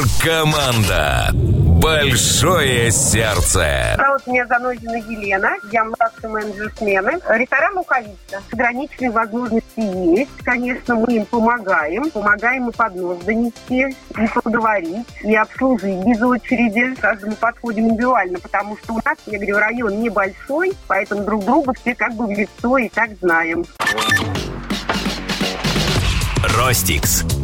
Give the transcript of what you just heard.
Команда «Большое сердце». Зовут меня Занозина Елена. Я младший менеджер смены. Ресторан «Луковица». Ограниченные возможности есть. Конечно, мы им помогаем. Помогаем и поднос донести, и поговорить, и обслужить без очереди. Каждому подходим индивидуально, потому что у нас, я говорю, район небольшой, поэтому друг друга все как бы в лицо и так знаем. Ростикс.